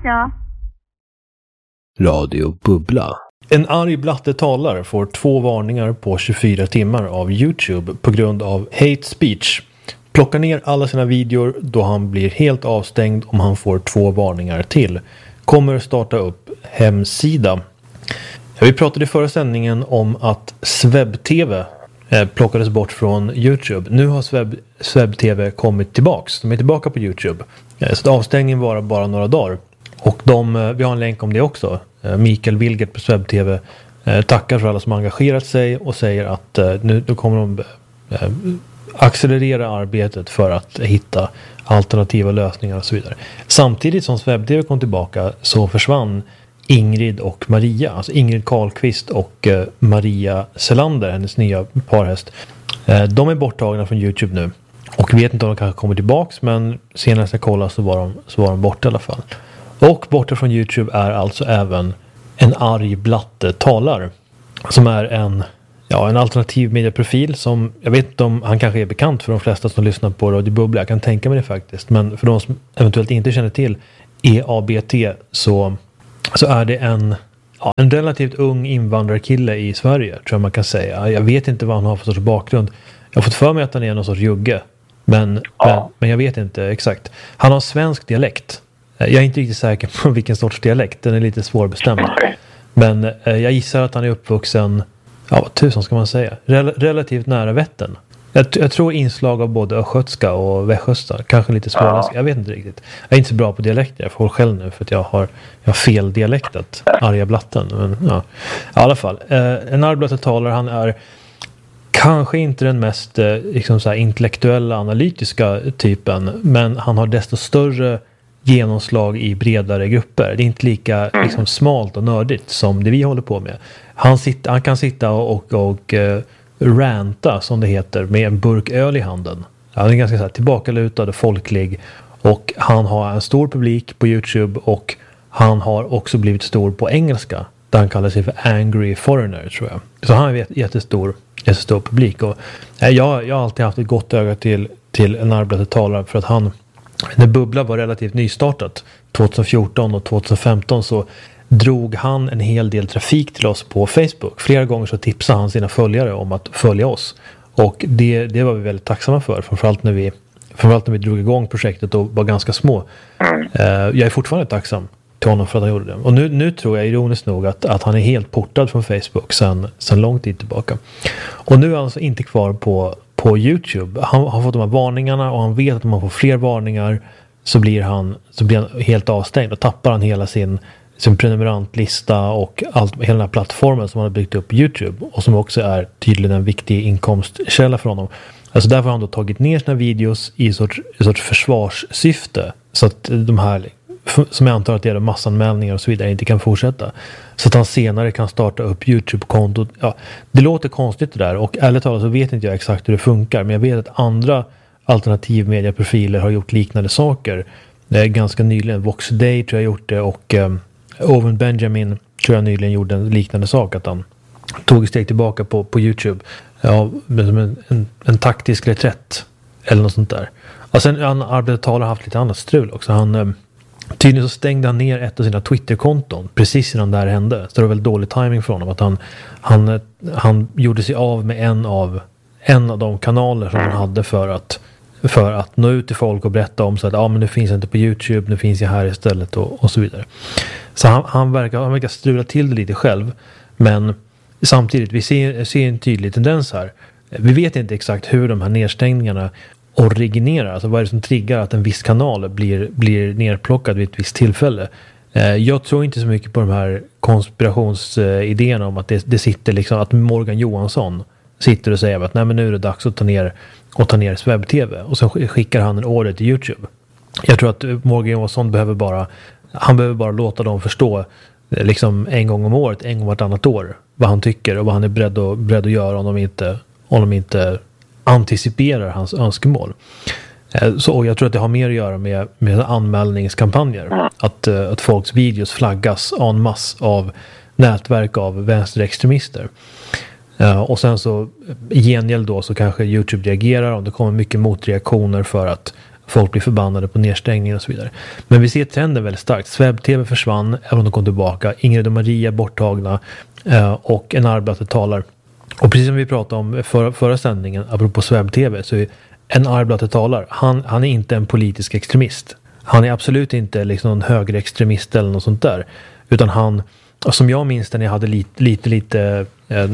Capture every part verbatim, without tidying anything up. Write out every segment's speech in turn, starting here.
då. Radio Bubbla. En arg blatte talar får två varningar på tjugofyra timmar av YouTube på grund av hate speech. Plockar ner alla sina videor då han blir helt avstängd om han får två varningar till. Kommer starta upp hemsida. Vi pratade i förra sändningen om att SvebTV plockades bort från YouTube. Nu har Sveb, SvebTV kommit tillbaks. De är tillbaka på YouTube. Så avstängningen var bara några dagar. Och de, vi har en länk om det också. Mikael Wilgert på SvebTV tackar för alla som engagerat sig och säger att nu då kommer de accelerera arbetet för att hitta alternativa lösningar och så vidare. Samtidigt som SvebTV kom tillbaka så försvann Ingrid och Maria, alltså Ingrid Karlqvist och eh, Maria Selander, hennes nya parhäst. Eh, de är borttagna från YouTube nu. Och vet inte om de kanske kommer tillbaks, men senast jag kollade så var de, så var de borta i alla fall. Och borta från YouTube är alltså även en arg blatte talar. Som är en, ja, en alternativ medieprofil som, jag vet inte om han kanske är bekant för de flesta som lyssnar på Radio Bubbla. Jag kan tänka mig det faktiskt. Men för de som eventuellt inte känner till E A B T så... så är det en, ja, en relativt ung invandrarkille i Sverige, tror jag man kan säga. Jag vet inte vad han har för sorts bakgrund. Jag har fått för mig att han är någon sorts jugge. Men, ja. men, men jag vet inte exakt. Han har svensk dialekt. Jag är inte riktigt säker på vilken sorts dialekt. Den är lite svårbestämd. Men eh, jag gissar att han är uppvuxen, ja vad tusan ska man säga, Rel- relativt nära Vättern. Jag, jag tror inslag av både östgötska och västgötska. Kanske lite småländska. Jag vet inte riktigt. Jag är inte så bra på dialekter. Jag får själv nu för att jag har, jag har fel dialektat. Arga blatten. Men, ja. I alla fall. Eh, en arbetare talar. Han är kanske inte den mest eh, liksom så här, intellektuella, analytiska typen. Men han har desto större genomslag i bredare grupper. Det är inte lika liksom, smalt och nördigt som det vi håller på med. Han, sitter, han kan sitta och... och, och eh, ranta som det heter med en burk öl i handen. Han är ganska så här, tillbakalutad och folklig och han har en stor publik på YouTube och han har också blivit stor på engelska där han kallar sig för Angry Foreigner tror jag. Så han har en jättestor, jättestor publik och jag, jag har alltid haft ett gott öga till, till en arbetartalare för att han, när Bubbla var relativt nystartat tjugohundrafjorton och tjugohundrafemton så drog han en hel del trafik till oss på Facebook. Flera gånger så tipsade han sina följare om att följa oss. Och det, det var vi väldigt tacksamma för. Framförallt när vi, framförallt när vi drog igång projektet och var ganska små. Uh, jag är fortfarande tacksam till honom för att han gjorde det. Och nu, nu tror jag ironiskt nog att, att han är helt portad från Facebook sedan, sedan lång tid tillbaka. Och nu är han alltså inte kvar på, på YouTube. Han har fått de här varningarna och han vet att om han får fler varningar så blir han, så blir han helt avstängd och tappar han hela sin sin prenumerantlista och allt, hela den här plattformen som han har byggt upp på YouTube och som också är tydligen en viktig inkomstkälla för honom. Alltså därför har han då tagit ner sina videos i sorts, i sorts försvarssyfte så att de här, som jag antar att det är massanmälningar och så vidare, inte kan fortsätta. Så att han senare kan starta upp YouTube-kontot. Ja, det låter konstigt det där och ärligt talat så vet inte jag exakt hur det funkar, men jag vet att andra alternativmediaprofiler har gjort liknande saker. Eh, ganska nyligen, Vox Day tror jag gjort det och eh, Owen Benjamin tror jag nyligen gjorde en liknande sak att han tog ett steg tillbaka på, på YouTube ja, som en, en, en taktisk reträtt eller något sånt där. Och sen han arbetartalare har haft lite annat strul också. Han, eh, tydligen så stängde han ner ett av sina Twitter-konton precis innan det här hände. Så det var väldigt dålig timing från honom att han, han, han gjorde sig av med en av, en av de kanaler som han hade för att för att nå ut till folk och berätta om så att ja, men nu finns jag inte på YouTube, nu finns jag här istället och, och så vidare. Så han, han, verkar, han verkar strula till det lite själv, men samtidigt, vi ser, ser en tydlig tendens här. Vi vet inte exakt hur de här nedstängningarna originerar, alltså vad är det som triggar att en viss kanal blir, blir nerplockad vid ett visst tillfälle. Jag tror inte så mycket på de här konspirationsidéerna om att det, det sitter liksom, att Morgan Johansson sitter och säger att nej men nu är det dags att ta ner och ta ner SvebTV och så skickar han en order till YouTube. Jag tror att Morgan Johansson behöver bara han behöver bara låta dem förstå liksom en gång om året, en gång vartannat år vad han tycker och vad han är beredd att, beredd att göra om de inte, om de inte anticiperar hans önskemål. Så, och jag tror att det har mer att göra med, med anmälningskampanjer. Att, att folks videos flaggas en masse av nätverk av vänsterextremister. Uh, och sen så i gengäld då så kanske YouTube reagerar om det kommer mycket motreaktioner för att folk blir förbannade på nedstängningen och så vidare. Men vi ser trenden väldigt starkt. Swebb-tv försvann, även om de kom tillbaka. Ingrid och Maria borttagna eh, och en arbetare talar. Och precis som vi pratade om för, förra sändningen, apropå Swebb-tv, så är en arbetare talar. Han, han är inte en politisk extremist. Han är absolut inte liksom någon högerextremist eller något sånt där. Utan han, som jag minns när jag hade lite, lite, lite eh,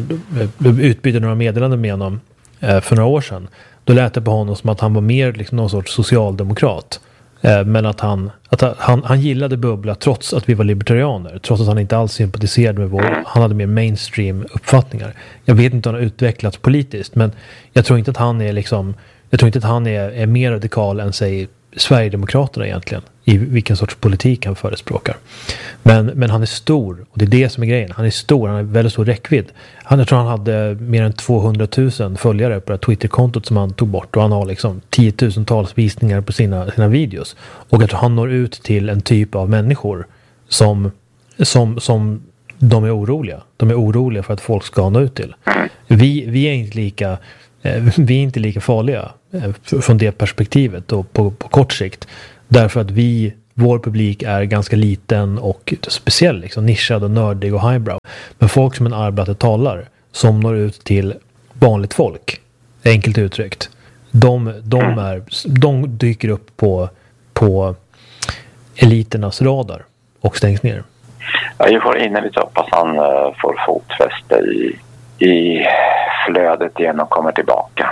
utbyte några meddelanden med honom eh, för några år sedan. Då lät det på honom som att han var mer liksom någon sorts socialdemokrat. Eh, men att, han, att han, han gillade bubbla trots att vi var libertarianer. Trots att han inte alls sympatiserade med vår. Han hade mer mainstream uppfattningar. Jag vet inte om han har utvecklats politiskt. Men jag tror inte att han är liksom... Jag tror inte att han är, är mer radikal än sig Sverigedemokraterna egentligen. I vilken sorts politik han förespråkar. Men, men han är stor. Och det är det som är grejen. Han är stor. Han har väldigt stor räckvidd. Han, jag tror han hade mer än tvåhundratusen följare på det Twitter-kontot som han tog bort. Och han har liksom tiotusentals visningar på sina, sina videos. Och jag tror han når ut till en typ av människor som, som, som de är oroliga. De är oroliga för att folk ska nå ut till. Vi, vi är inte lika... Vi är inte lika farliga från det perspektivet och på, på kort sikt. Därför att vi, vår publik är ganska liten och speciell, liksom, nischad och nördig och highbrow. Men folk som en arbetare talar, som når ut till vanligt folk, enkelt uttryckt, de, de, är, de dyker upp på, på eliternas radar och stängs ner. Ja, vi får innan vi hoppas han uh, får fotfäste i, i flödet igen och kommer tillbaka.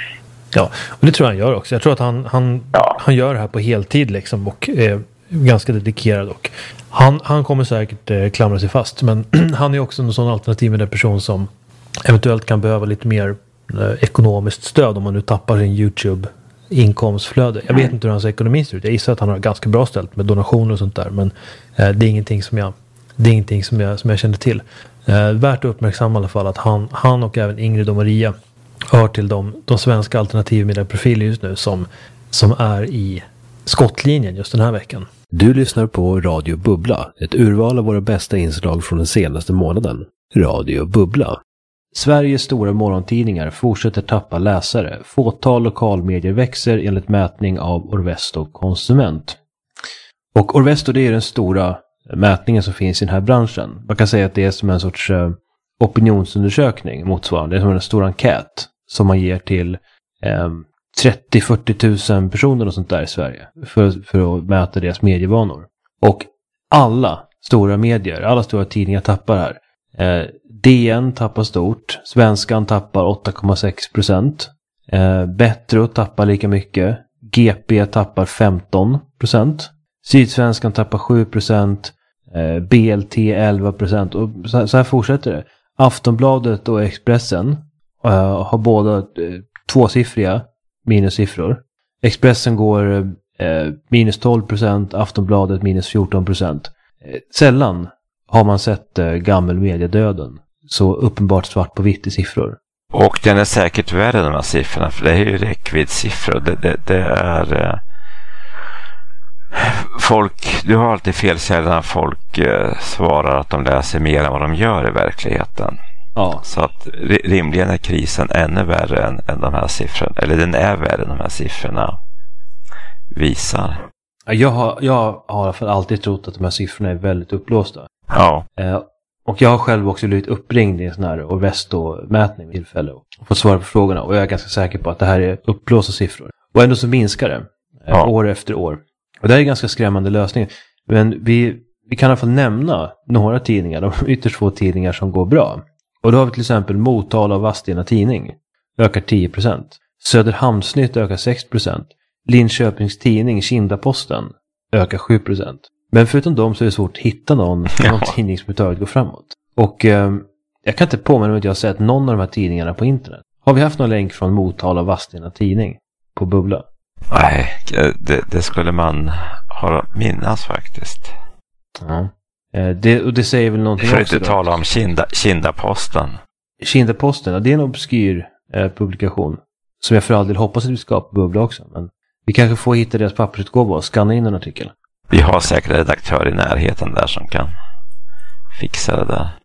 Ja, och det tror jag han gör också. Jag tror att han, han, ja. han gör det här på heltid liksom och är ganska dedikerad. Och han, han kommer säkert eh, klamra sig fast. Men han är också en sån alternativ med den person som eventuellt kan behöva lite mer eh, ekonomiskt stöd om man nu tappar sin YouTube-inkomstflöde. Jag vet inte hur hans ekonomi ser ut. Jag gissar att han har ganska bra ställt med donationer och sånt där. Men eh, det är ingenting som jag, det är ingenting som jag, som jag kände till. Eh, värt att uppmärksamma i alla fall att han, han och även Ingrid och Maria hör till de, de svenska alternativmedieprofiler just nu som, som är i skottlinjen just den här veckan. Du lyssnar på Radio Bubbla, ett urval av våra bästa inslag från den senaste månaden. Radio Bubbla. Sveriges stora morgontidningar fortsätter tappa läsare. Fåtal lokalmedier växer enligt mätning av Orvesto Konsument. Och Orvesto, det är den stora mätningen som finns i den här branschen. Man kan säga att det är som en sorts uh, opinionsundersökning motsvarande. Det är som en stor enkät som man ger till um, trettio till fyrtio tusen personer och sånt där i Sverige för, för att mäta deras medievanor. Och alla stora medier, alla stora tidningar tappar här. Eh, D N tappar stort, Svenskan tappar åtta komma sex procent, eh, Betro tappar lika mycket, G P tappar femton procent, Sydsvenskan tappar sju procent, eh, B L T elva procent och så, så här fortsätter det. Aftonbladet och Expressen eh, har båda eh, tvåsiffriga minussiffror. Expressen går eh, minus tolv procent, Aftonbladet minus fjorton procent. Eh, sällan har man sett eh, gammelmediedöden så uppenbart svart på vitt i siffror. Och den är säkert värre de här siffrorna, för det är ju räckviddssiffror. Det, det, det är eh, folk, du har alltid fel sällan folk eh, svarar att de läser mer än vad de gör i verkligheten. Ja. Så att rimligen är krisen ännu värre än, än de här siffrorna, eller den är värre än de här siffrorna visar. Jag har, jag har alltid trott att de här siffrorna är väldigt upplåsta. Ja. Eh, och jag har själv också blivit uppringd i en sån här Orvesto-mätning tillfälle och fått svara på frågorna. Och jag är ganska säker på att det här är upplåsta siffror. Och ändå så minskar det eh, ja. år efter år. Och det här är en ganska skrämmande lösning. Men vi, vi kan i alla fall nämna några tidningar, de ytterst få tidningar som går bra. Och då har vi till exempel Motala och Vadstena Tidning ökar tio procent. Söderhamnsnytt ökar sex procent. Linköpings Tidning, Kindaposten, ökar sju procent. Men förutom dem så är det svårt att hitta någon, ja. någon tidning som överhuvudtaget går framåt. Och eh, jag kan inte påminna mig att jag har sett någon av de här tidningarna på internet. Har vi haft någon länk från Motala och Vadstena Tidning på Bubbla? Nej, det, det skulle man ha minnas faktiskt. Ja. Det, och det säger väl någonting för också. För att tala om Kinda, Kindaposten. Kindaposten, ja, det är en obskyr eh, publikation. Som jag för all del hoppas att vi ska på Bubbla också. Men vi kanske får hitta deras pappersutgåva och skanna in en artikel. Vi har säkert en redaktör i närheten där som kan fixa det där.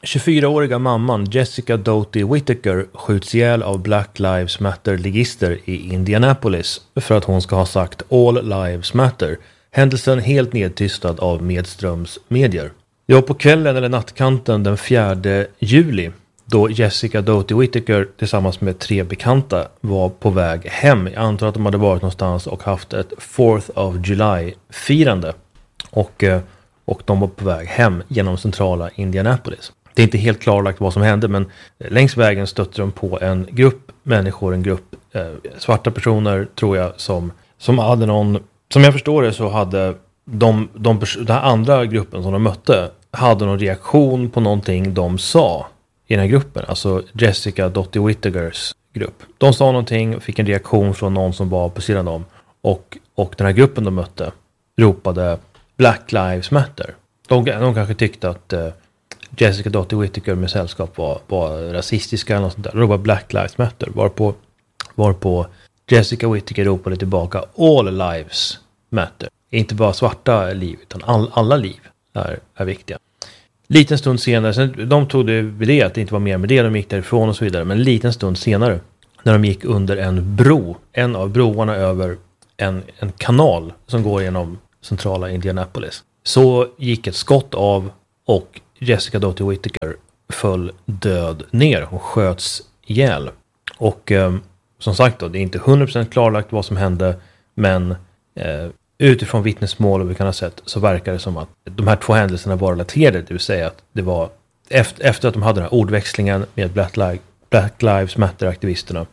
tjugofyraåriga mamman Jessica Doughty Whittaker skjuts ihjäl av Black Lives Matter-ligister i Indianapolis för att hon ska ha sagt All Lives Matter. Händelsen helt nedtystad av medströms medier. Det var på kvällen eller nattkanten den fjärde juli då Jessica Doughty Whittaker tillsammans med tre bekanta var på väg hem. Jag antar att de hade varit någonstans och haft ett fourth of July-firande. Och, och de var på väg hem genom centrala Indianapolis. Det är inte helt klarlagt vad som hände, men längs vägen stötte de på en grupp människor, en grupp eh, svarta personer tror jag som, som hade någon, som jag förstår det så hade de, de, den här andra gruppen som de mötte hade någon reaktion på någonting de sa i den här gruppen, alltså Jessica Doughty Whittakers grupp. De sa någonting, fick en reaktion från någon som var på sidan om och, och den här gruppen de mötte ropade Black Lives Matter. De, de kanske tyckte att eh, Jessica Doughty Whittaker med sällskap var, var rasistiska eller något sånt där. Ropade Black Lives Matter. Varpå, varpå Jessica Whittaker ropade tillbaka All Lives Matter. Inte bara svarta liv utan all, alla liv är, är viktiga. Liten stund senare, sen, de tog det vid det att det inte var mer med det, de gick därifrån och så vidare. Men en liten stund senare när de gick under en bro, en av broarna över en, en kanal som går genom centrala Indianapolis, så gick ett skott av och Jessica Doughty Whittaker föll död ner. Hon sköts ihjäl. Och eh, som sagt då, det är inte hundra procent klarlagt vad som hände, men eh, utifrån vittnesmål och vi kan ha sett så verkar det som att de här två händelserna var relaterade, det vill säga att det var efter, efter att de hade den här ordväxlingen med Black, Li- Black Lives Matter-aktivisterna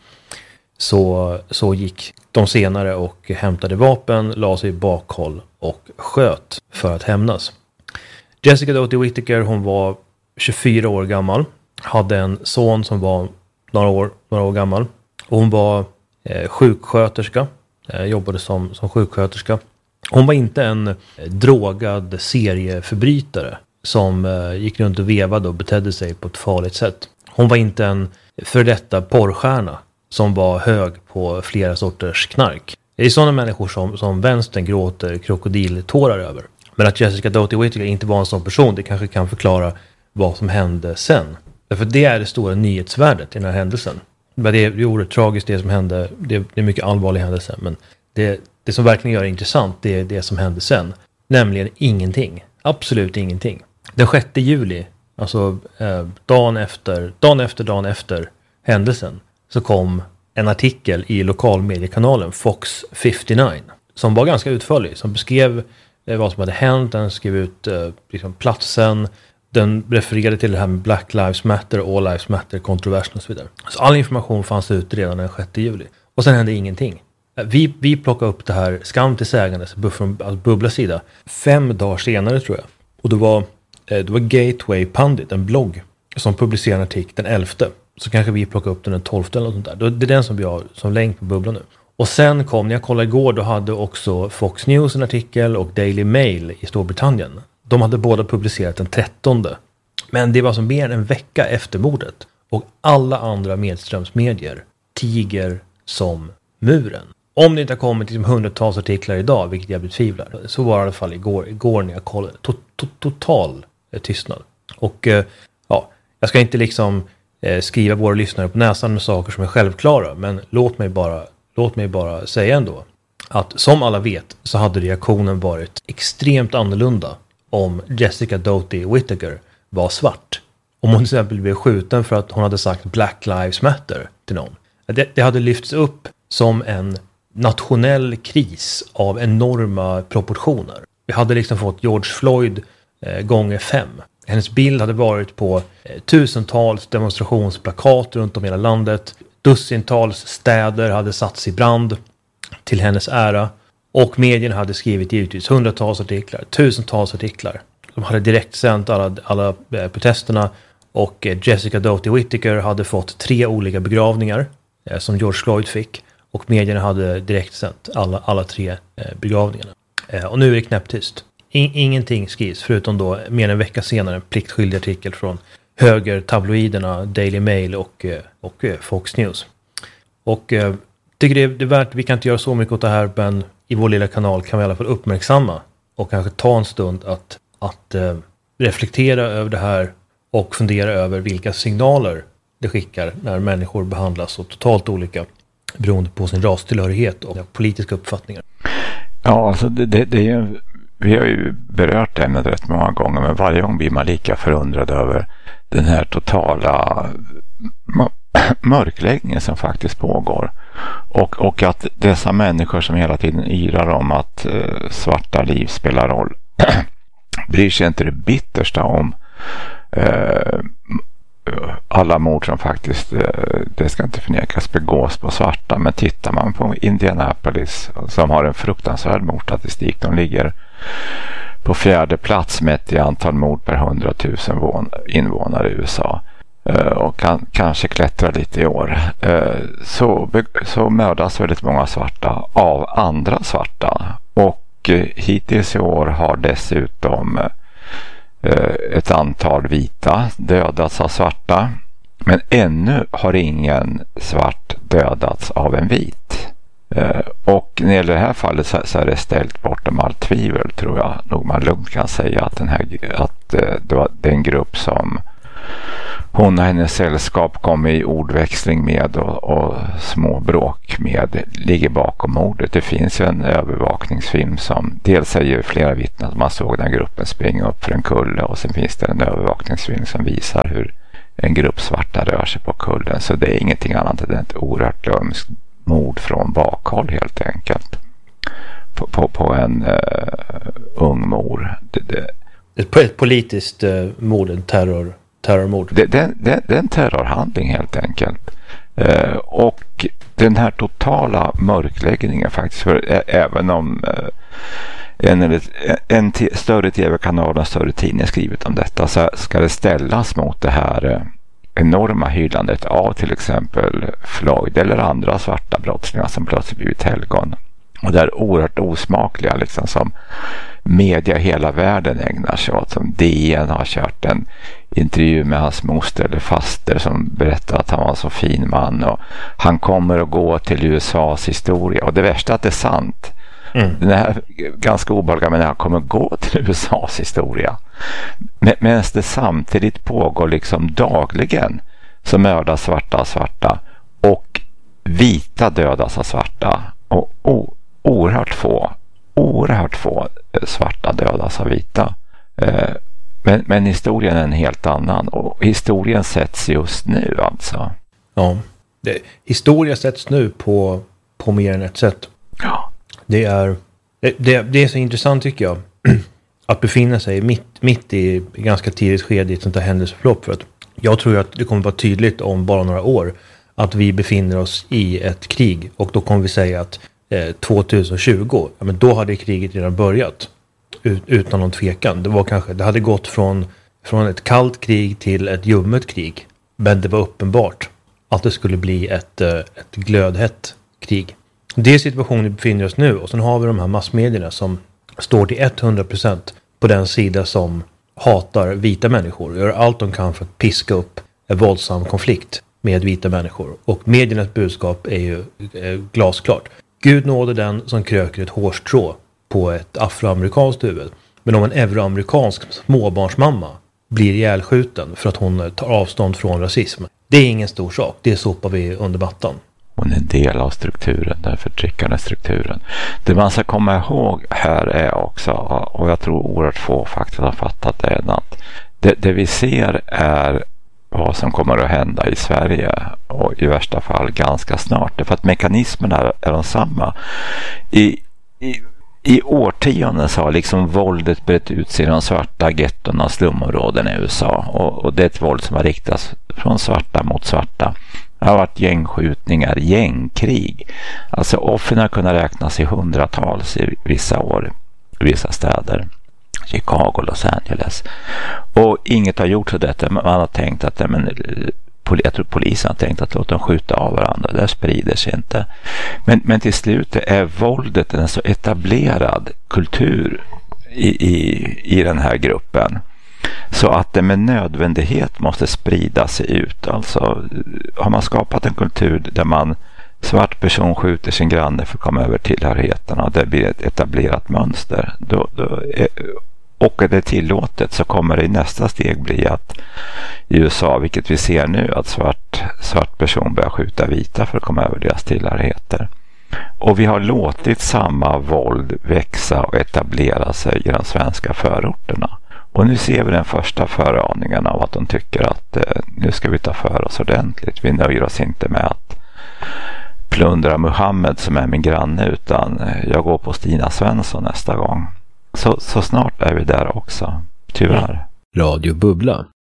så, så gick de senare och hämtade vapen, la sig i bakhåll och sköt för att hämnas. Jessica Doughty Whittaker, hon var tjugofyra år gammal, hade en son som var några år, några år gammal. Hon var eh, sjuksköterska, eh, jobbade som, som sjuksköterska. Hon var inte en eh, drogad serieförbrytare som eh, gick runt och vevade och betedde sig på ett farligt sätt. Hon var inte en för detta porrstjärna som var hög på flera sorters knark. Det är sådana människor som, som vänstern gråter krokodiltårar över. Men att Jessica Doughty Whittaker inte var en sån person, det kanske kan förklara vad som hände sen. Därför det är det stora nyhetsvärdet i den här händelsen. Det är oerhört tragiskt det som hände, det är en mycket allvarlig händelse. Men det, det som verkligen gör det intressant, det är det som hände sen. Nämligen ingenting. Absolut ingenting. Den sjätte juli, alltså eh, dagen efter, dagen efter, dagen efter händelsen, så kom en artikel i lokalmediekanalen Fox femtionio som var ganska utförlig, som beskrev vad som hade hänt. Den skrev ut eh, liksom platsen. Den refererade till det här med Black Lives Matter, All Lives Matter, kontroversen och så vidare. Så all information fanns ute redan den sjätte juli. Och sen hände ingenting. Vi, vi plockade upp det här skam till sägandes från alltså Bubblas sida fem dagar senare tror jag. Och det var, eh, det var Gateway Pundit, en blogg som publicerade en artikel den elfte. Så kanske vi plockade upp den den tolfte eller något sånt där. Det är den som vi har som länk på Bubblan nu. Och sen kom, när jag kollade igår, då hade också Fox News en artikel och Daily Mail i Storbritannien. De hade båda publicerat den trettonde. Men det var som mer än en vecka efter mordet. Och alla andra medströmsmedier tiger som muren. Om det inte har kommit liksom hundratals artiklar idag, vilket jag betvivlar, så var det i alla fall igår, igår när jag kollade. To- to- total eh, tystnad. Och eh, ja, jag ska inte liksom eh, skriva våra lyssnare på näsan med saker som är självklara. Men låt mig bara Låt mig bara säga ändå att som alla vet så hade reaktionen varit extremt annorlunda om Jessica Doughty Whittaker var svart. Om hon till exempel blev skjuten för att hon hade sagt Black Lives Matter till någon. Det, det hade lyfts upp som en nationell kris av enorma proportioner. Vi hade liksom fått George Floyd eh, gånger fem. Hennes bild hade varit på eh, tusentals demonstrationsplakat runt om hela landet. Dussintals städer hade satts i brand till hennes ära. Och medierna hade skrivit givetvis hundratals artiklar, tusentals artiklar. De hade direkt sänt alla, alla eh, protesterna. Och eh, Jessica Doughty Whittaker hade fått tre olika begravningar eh, som George Floyd fick. Och medierna hade direkt sänt alla, alla tre eh, begravningarna. Eh, och nu är det knäpptyst. In, ingenting skrivs förutom då mer än en vecka senare en pliktskyldig artikel från högertabloiderna Daily Mail och, och Fox News. Och eh, tycker det är, det är värt, vi kan inte göra så mycket åt det här, men i vår lilla kanal kan vi i alla fall uppmärksamma och kanske ta en stund att, att eh, reflektera över det här och fundera över vilka signaler det skickar när människor behandlas så totalt olika beroende på sin rastillhörighet och politiska uppfattningar. Ja, alltså det, det, det är ju, vi har ju berört ämnet rätt många gånger, men varje gång blir man lika förundrad över den här totala mörkläggningen som faktiskt pågår. Och, och att dessa människor som hela tiden yrar om att eh, svarta liv spelar roll bryr sig inte det bittersta om eh, alla mord som faktiskt, eh, det ska inte förnekas, begås på svarta. Men tittar man på Indianapolis som har en fruktansvärd mordstatistik, de ligger på fjärde plats mätt i antal mord per hundratusen invånare i U S A. Och kan, kanske klättrar lite i år, så, så mördas väldigt många svarta av andra svarta. Och hittills i år har dessutom ett antal vita dödats av svarta. Men ännu har ingen svart dödats av en vit. Och när det gäller det här fallet så, så är det ställt bortom allt tvivel, tror jag. Nog man lugnt kan säga att, den här, att det var den grupp som hon och hennes sällskap kom i ordväxling med och, och små bråk med ligger bakom mordet. Det finns ju en övervakningsfilm som dels säger flera vittnen att man såg den gruppen springa upp för en kulle, och sen finns det en övervakningsfilm som visar hur en grupp svarta rör sig på kullen. Så det är ingenting annat än ett oerhört lömskt mord från bakhåll helt enkelt på, på, på en uh, ung mor. Det, det, ett, ett politiskt uh, mord, en terror terrormord. Det, det, det, det är en terrorhandling helt enkelt. Uh, och den här totala mörkläggningen faktiskt, för ä, även om uh, en, en t- större tv-kanal och en större tidning skrivit om detta, så ska det ställas mot det här uh, enorma hyllandet av till exempel Floyd eller andra svarta brottslingar som plötsligt blivit helgon. Och det är oerhört osmakliga liksom, som media hela världen ägnar sig åt. Som D N har kört en intervju med hans moster eller faster som berättar att han var en så fin man och han kommer att gå till U S A:s historia. Och det värsta är att det är sant. Mm. Den här ganska obehagliga, men han kommer gå till U S A:s historia. Men, medan det samtidigt pågår liksom dagligen så mördas svarta svarta och vita dödas av svarta. Och o, oerhört få oerhört få svarta dödas av vita. Eh, men, men historien är en helt annan. Och historien sätts just nu alltså. Ja, det, historien sätts nu på, på mer än ett sätt. Ja. Det är, det, det, det är så intressant tycker jag att befinna sig mitt, mitt i ganska tidigt skede i ett sånt här händelseförlopp. För att jag tror att det kommer vara tydligt om bara några år att vi befinner oss i ett krig. Och då kommer vi säga att tjugohundratjugo, ja, men då hade kriget redan börjat ut, utan någon tvekan. Det var kanske, det hade gått från, från ett kallt krig till ett ljummet krig, men det var uppenbart att det skulle bli ett, ett glödhett krig. Det är situationen vi befinner oss nu, och sen har vi de här massmedierna som står till hundra procent på den sida som hatar vita människor och gör allt de kan för att piska upp en våldsam konflikt med vita människor. Och mediernas budskap är ju är glasklart. Gud nåde den som kröker ett hårstrå på ett afroamerikanskt huvud. Men om en euroamerikansk småbarnsmamma blir ihjälskjuten för att hon tar avstånd från rasism, det är ingen stor sak. Det sopar vi under mattan. Hon är en del av strukturen, den förtryckande strukturen. Det man ska komma ihåg här är också, och jag tror oerhört få faktiskt har fattat det än, att det, det vi ser är vad som kommer att hända i Sverige, och i värsta fall ganska snart. För att mekanismerna är, är de samma. I, i, i årtionden så har liksom våldet brett ut sig i de svarta getton och slumområden i U S A. Och, och det är ett våld som har riktats från svarta mot svarta. Det har varit gängskjutningar, gängkrig. Alltså offren har kunnat räknas i hundratals i vissa år, i vissa städer. Chicago, Los Angeles. Och inget har gjort så detta. Man har tänkt att men, jag tror polisen har tänkt att låta dem skjuta av varandra. Det sprider sig inte. Men, men till slut är våldet en så etablerad kultur i, i, i den här gruppen. Så att det med nödvändighet måste sprida sig ut. Alltså har man skapat en kultur där man svart person skjuter sin granne för att komma över tillhörigheterna och det blir ett etablerat mönster. Då, då är, och är det tillåtet så kommer det i nästa steg bli att i U S A, vilket vi ser nu, att svart, svart person börjar skjuta vita för att komma över deras tillhörigheter. Och vi har låtit samma våld växa och etablera sig i de svenska förorterna. Och nu ser vi den första föraningen av att de tycker att eh, nu ska vi ta för oss ordentligt. Vi nöjer oss inte med att plundra Muhammed som är min granne, utan eh, jag går på Stina Svensson nästa gång. Så, så snart är vi där också, tyvärr. Radio Bubbla.